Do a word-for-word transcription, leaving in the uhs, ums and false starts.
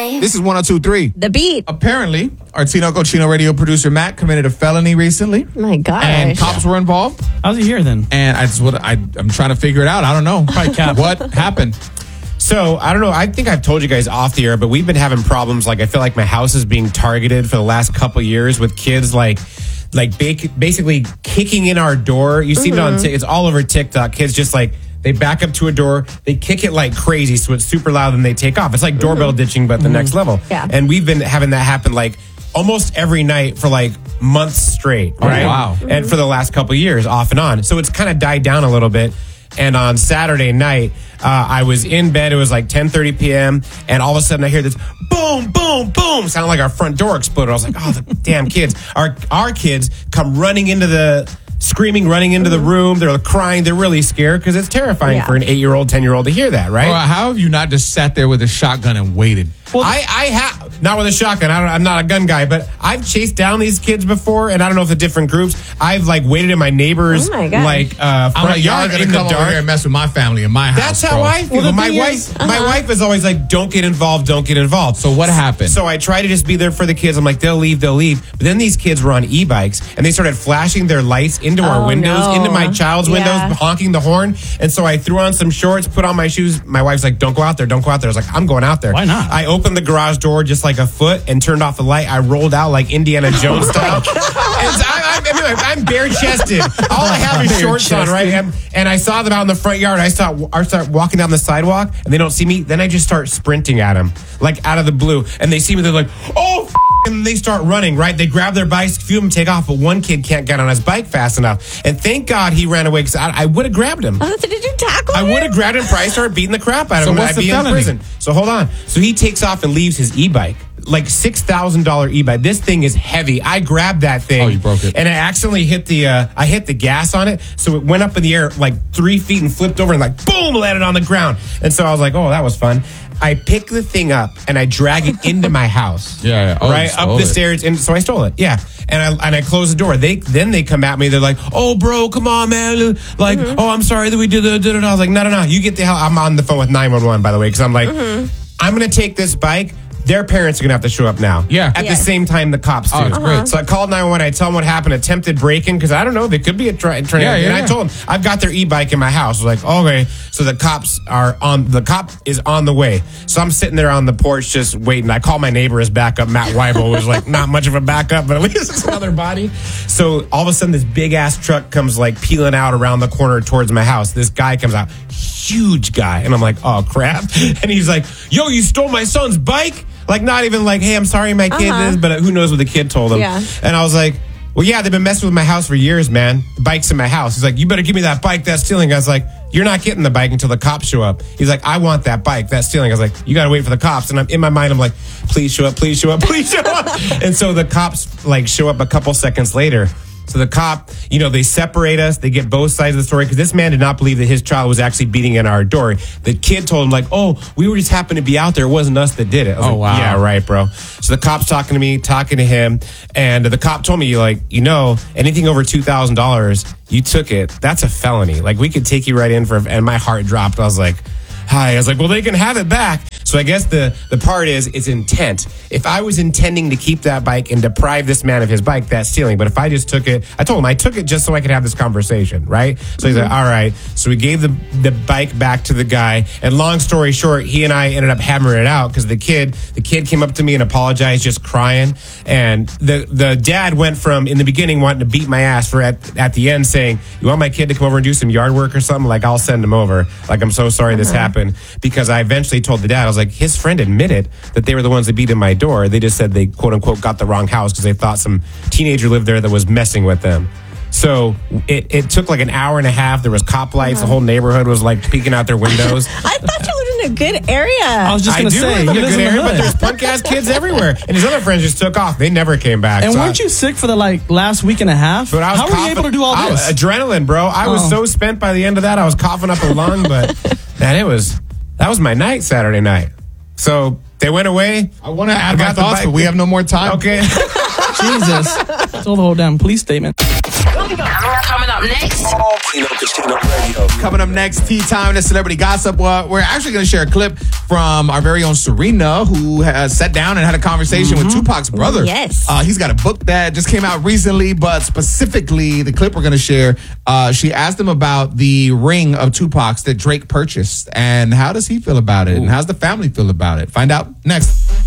time. This is one oh two point three. The Beat. Apparently, our Tinoco Chino radio producer Matt committed a felony recently. Oh my gosh. And cops were involved. How's he here then? And I just what I I'm trying to figure it out. I don't know. Probably cap. What happened? So, I don't know. I think I've told you guys off the air, but we've been having problems. Like, I feel like my house is being targeted for the last couple of years with kids, like, like basically kicking in our door. You see mm-hmm. it on, t- it's all over TikTok. Kids just like, they back up to a door, they kick it like crazy, so it's super loud, and they take off. It's like doorbell mm-hmm. ditching, but the mm-hmm. next level. Yeah. And we've been having that happen like almost every night for like months straight, oh, right? Wow. Mm-hmm. And for the last couple of years, off and on. So it's kind of died down a little bit. And on Saturday night, uh, I was in bed. It was like ten thirty p.m. And all of a sudden I hear this boom, boom, boom. Sounded like our front door exploded. I was like, oh, the damn kids. Our, our kids come running into the... screaming, running into the room. They're crying. They're really scared because it's terrifying yeah. for an eight-year-old, ten-year-old to hear that, right? Well, how have you not just sat there with a shotgun and waited? Well, I, I have, not with a shotgun. I don't, I'm not a gun guy, but I've chased down these kids before, and I don't know if the different groups. I've like waited in my neighbor's oh my God. like uh, front I'm like, y'all yard gonna in come the over dark. here and mess with my family in my house. That's how bro. I feel. Well, my thing wife, is, my uh-huh. wife is always like, "Don't get involved, don't get involved." So what happened? So I try to just be there for the kids. I'm like, they'll leave, they'll leave. But then these kids were on e-bikes, and they started flashing their lights into our Oh, windows, no. into my child's windows, Yeah. honking the horn. And so I threw on some shorts, put on my shoes. My wife's like, "Don't go out there, don't go out there." I was like, "I'm going out there." Why not? I opened the garage door just like a foot and turned off the light. I rolled out like Indiana Jones style. And I, I, anyway, I'm bare chested. All I have is shorts on, right? And, and I saw them out in the front yard. I start, I start walking down the sidewalk, and they don't see me. Then I just start sprinting at them, like out of the blue. And they see me. They're like, "Oh!" F-, and they start running. Right? They grab their bikes. A few of them take off, but one kid can't get on his bike fast enough. And thank God he ran away because I, I would have grabbed him. Oh, so did you tackle I him? would have grabbed him. Probably started beating the crap out of So him. what's I'd the be in felony? prison. So hold on. So he takes off and leaves his e-bike. Like six thousand dollars e-bike. This thing is heavy. I grabbed that thing. Oh, you broke it. And I accidentally hit the, uh, I hit the gas on it. So it went up in the air like three feet and flipped over and like, boom, landed on the ground. And so I was like, oh, that was fun. I pick the thing up and I drag it into my house. Yeah, yeah. Oh, you right stole up the it. stairs. And so I stole it. Yeah. And I, and I close the door. They, then they come at me. They're like, "Oh, bro, come on, man. Like, Mm-hmm. oh, I'm sorry that we did it. I was like, no, no, no. You get the hell. I'm on the phone with nine one one, by the way, because I'm like, Mm-hmm. I'm going to take this bike. Their parents are going to have to show up now. Yeah. At Yes. the same time, the cops do. Oh, it's great. So I called nine one one. I tell them what happened. Attempted break-in, because I don't know. They could be a tra- tra- Yeah, yeah, And I yeah. told them, I've got their e-bike in my house. I was like, okay. So the cops are on, the cop is on the way. So I'm sitting there on the porch just waiting. I call my neighbor as backup. Matt Weibel was like, not much of a backup, but at least it's another body. So all of a sudden, this big-ass truck comes like peeling out around the corner towards my house. This guy comes out, huge guy. And I'm like, oh, crap. And he's like, yo, you stole my son's bike? Like, not even like, hey, I'm sorry my kid Uh-huh. is, but who knows what the kid told him. Yeah. And I was like, well, yeah, they've been messing with my house for years, man. The bike's in my house. He's like, you better give me that bike. That's stealing. I was like, you're not getting the bike until the cops show up. He's like, I want that bike. That's stealing. I was like, you got to wait for the cops. And I'm in my mind, I'm like, please show up, please show up, please show up. And so the cops like show up a couple seconds later. So the cop, you know, they separate us. They get both sides of the story because this man did not believe that his child was actually beating in our door. The kid told him like, oh, we were just happened to be out there. It wasn't us that did it. I was Oh, like, wow. Yeah, right, bro. So the cop's talking to me, talking to him. And the cop told me, like, you know, anything over two thousand dollars, you took it. That's a felony. Like, we could take you right in for, and my heart dropped. I was like, hi. I was like, well, they can have it back. So I guess the, the part is, it's intent. If I was intending to keep that bike and deprive this man of his bike, that's stealing. But if I just took it, I told him I took it just so I could have this conversation, right? So he's like, all right. So we gave the, the bike back to the guy. And long story short, he and I ended up hammering it out because the kid, the kid came up to me and apologized, just crying. And the, the dad went from, in the beginning, wanting to beat my ass for at, at the end saying, you want my kid to come over and do some yard work or something? Like, I'll send him over. Like, I'm so sorry this happened. Because I eventually told the dad, I was like, his friend admitted that they were the ones that beat in my door. They just said they, quote unquote, got the wrong house because they thought some teenager lived there that was messing with them. So it, it took like an hour and a half. There was cop lights. The whole neighborhood was like peeking out their windows. I thought you lived in a good area. I was just I going to do say, live in he a lives good in the area, but hood. there's punk ass kids everywhere. And his other friends just took off. They never came back. And So weren't I- you sick for the like last week and a half? But I was How were you coughing- able to do all I was- this? adrenaline, bro. I was Oh. so spent by the end of that. I was coughing up a lung, but man, it was that was my night Saturday night. So they went away. I want to add got my the thoughts, bike. but we have no more time. Okay. Jesus. It's all the whole damn police statement. Coming up, coming up next. Chino Casino Radio. Coming up next, tea time, the celebrity gossip. Uh, we're actually going to share a clip from our very own Serena, who has sat down and had a conversation with Tupac's brother. Yes. Uh, he's got a book that just came out recently, but specifically the clip we're going to share, uh, she asked him about the ring of Tupac's that Drake purchased, and how does he feel about it, and how's the family feel about it? Find out next.